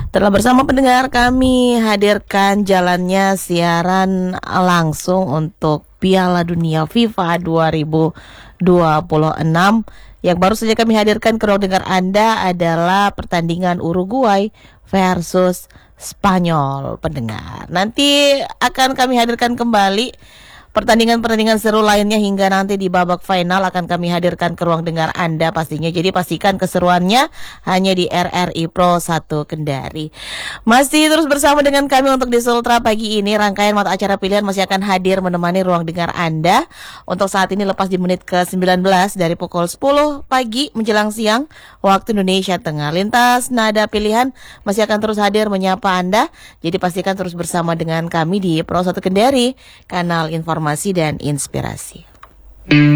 Telah bersama pendengar kami hadirkan jalannya siaran langsung untuk Piala Dunia FIFA 2026. Yang baru saja kami hadirkan ke ruang dengar Anda adalah pertandingan Uruguay versus Spanyol, pendengar. Nanti akan kami hadirkan kembali pertandingan-pertandingan seru lainnya hingga nanti di babak final akan kami hadirkan ke ruang dengar Anda pastinya. Jadi pastikan keseruannya hanya di RRI Pro 1 Kendari. Masih terus bersama dengan kami untuk di Sultra pagi ini. Rangkaian mata acara pilihan masih akan hadir menemani ruang dengar Anda. Untuk saat ini lepas di menit ke-19 dari pukul 10 pagi menjelang siang waktu Indonesia Tengah. Lintas nada pilihan masih akan terus hadir menyapa Anda. Jadi pastikan terus bersama dengan kami di Pro 1 Kendari, kanal informasi dan inspirasi.